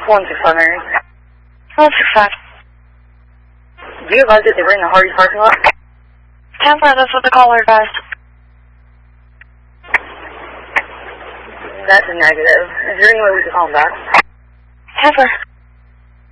165, Mary. 165. Do you advise that they were in the Hardee's parking lot? 10-4, that's what the caller advised. That's a negative. Is there any way we can call them back? 10-4.